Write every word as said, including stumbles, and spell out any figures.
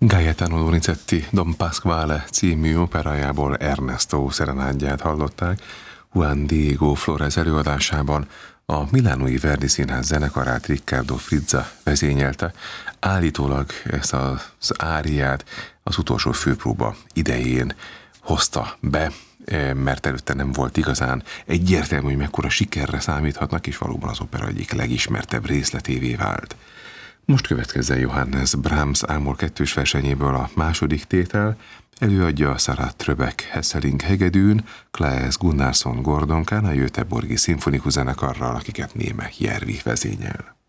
Gaetano Donizetti Don Pasquale című operájából Ernesto szerenádját hallották Juan Diego Flórez előadásában. A milánói Verdi Színház zenekarát Riccardo Frizza vezényelte. Állítólag ezt az áriát az utolsó főpróba idején hozta be, mert előtte nem volt igazán egyértelmű, hogy mekkora sikerre számíthatnak, és valóban az opera egyik legismertebb részletévé vált. Most következzen Johannes Brahms Ámor kettős versenyéből a második tétel, előadja Sarah Tröbeck Hesseling hegedűn, Claes Gunnarsson Gordonkán a Göteborgi Szimfonikus Zenekarral, akiket Néme Järvi vezényel.